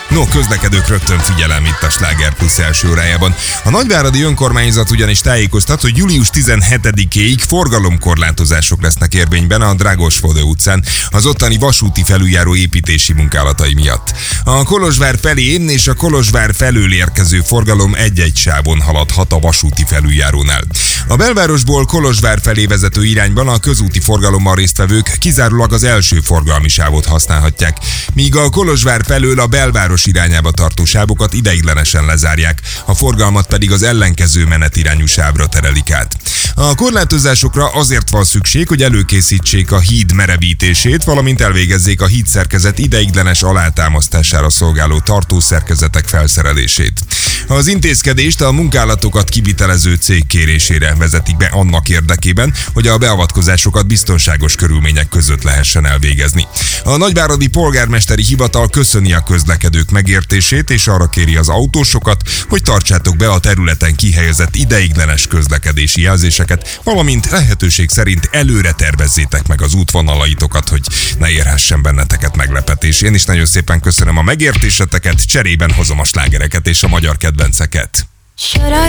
No, közlekedők, rögtön figyelem itt a Sláger Plus első órájában. A nagyváradi önkormányzat ugyanis tájékoztat, hogy július 17-éig forgalomkorlátozások lesznek érvényben a Dragosföldő utcán az ottani vasúti felüljáró építési munkálatai miatt. A Kolozsvár felé és a Kolozsvár felől érkező forgalom egy-egy sávon haladhat a vasúti felüljárónál. A belvárosból Kolozsvár felé vezető irányban a közúti forgalommal résztvevők kizárólag az első forgalmi sávot használhatják, míg a Kolozsvár felől a belváros irányába tartó sávokat ideiglenesen lezárják, a forgalmat pedig az ellenkező menetirányú sávra terelik át. A korlátozásokra azért van szükség, hogy előkészítsék a híd merevítését, valamint elvégezzék a hídszerkezet ideiglenes alátámasztására szolgáló tartószerkezetek felszerelését. Az intézkedést a munkálatokat kivitelező cég kérésére vezetik be annak érdekében, hogy a beavatkozásokat biztonságos körülmények között lehessen elvégezni. A nagyváradi polgármesteri hivatal köszöni a közlekedők megértését, és arra kéri az autósokat, hogy tartsátok be a területen kihelyezett ideiglenes közlekedési jelzéseket, valamint lehetőség szerint előre tervezzétek meg az útvonalaitokat, hogy ne érhessen benneteket meglepetés. Én is nagyon szépen köszönöm a megértéseteket, cserében hozom a slágereket és a magyar kedvenceket.